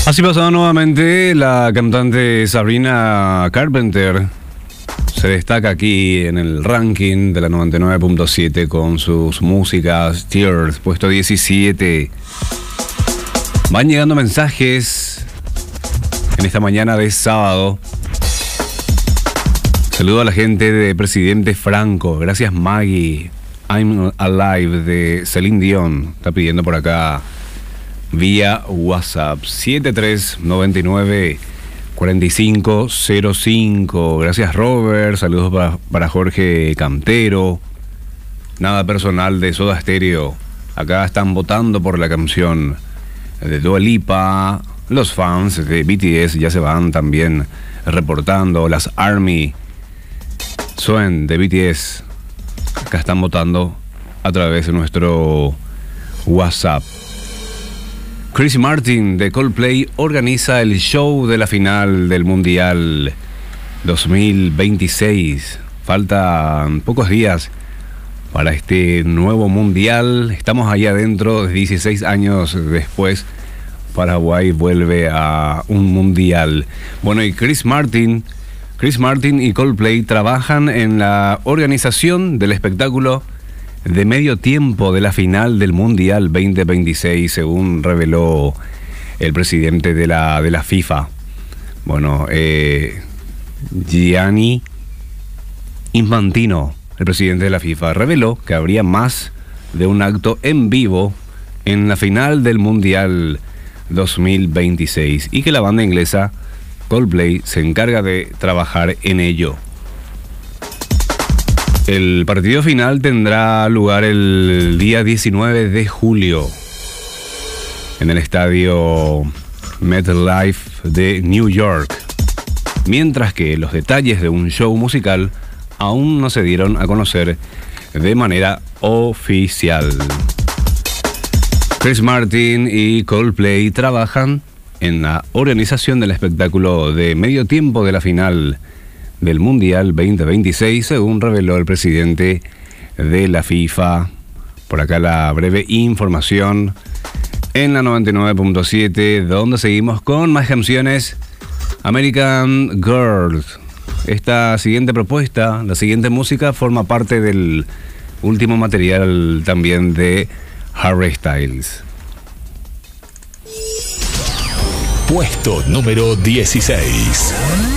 Así pasó nuevamente la cantante Sabrina Carpenter. Se destaca aquí en el ranking de la 99.7 con sus músicas. Tears, puesto 17. Van llegando mensajes en esta mañana de sábado. Saludo a la gente de Presidente Franco. Gracias, Maggie. I'm Alive de Celine Dion. Está pidiendo por acá vía WhatsApp 7399-4505. Gracias, Robert. Saludos para Jorge Cantero. Nada personal de Soda Stereo. Acá están votando por la canción de Dua Lipa. Los fans de BTS ya se van también reportando. Las ARMY Suen de BTS acá están votando a través de nuestro WhatsApp. Chris Martin de Coldplay organiza el show de la final del Mundial 2026. Faltan pocos días para este nuevo Mundial. Estamos ahí adentro, 16 años después. Paraguay vuelve a un Mundial. Bueno, y Chris Martin y Coldplay trabajan en la organización del espectáculo de medio tiempo de la final del Mundial 2026, según reveló el presidente de la FIFA. Bueno, Gianni Infantino, el presidente de la FIFA, reveló que habría más de un acto en vivo en la final del Mundial 2026 y que la banda inglesa Coldplay se encarga de trabajar en ello. El partido final tendrá lugar el día 19 de julio en el estadio MetLife de New York, mientras que los detalles de un show musical aún no se dieron a conocer de manera oficial. Chris Martin y Coldplay trabajan en la organización del espectáculo de medio tiempo de la final del Mundial 2026, según reveló el presidente de la FIFA. Por acá la breve información en la 99.7, donde seguimos con más canciones. American Girl. Esta siguiente propuesta, la siguiente música, forma parte del último material también de Harry Styles. Puesto número 16.